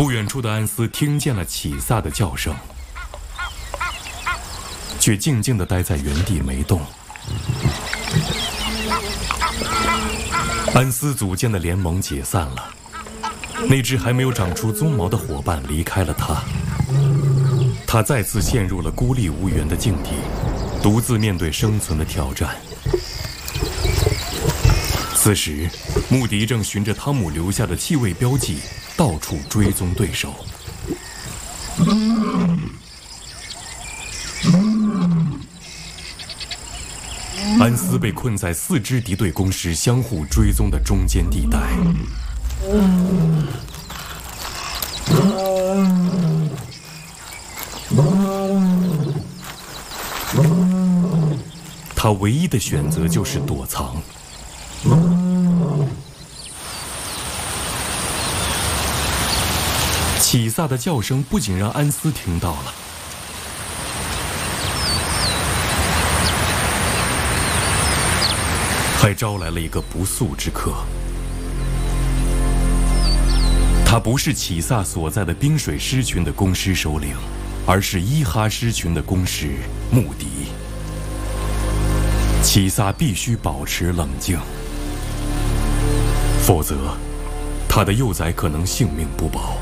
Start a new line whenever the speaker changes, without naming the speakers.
不远处的安斯听见了启萨的叫声，却静静地待在原地没动。安斯组建的联盟解散了，那只还没有长出鬃毛的伙伴离开了他，他再次陷入了孤立无援的境地，独自面对生存的挑战。此时，穆迪正循着汤姆留下的气味标记，到处追踪对手。安斯被困在4支敌对公狮相互追踪的中间地带。他唯一的选择就是躲藏。启萨的叫声不仅让安斯听到了，还招来了一个不速之客。他不是启萨所在的冰水狮群的公狮首领，而是伊哈狮群的公狮穆迪。启萨必须保持冷静，否则他的幼崽可能性命不保。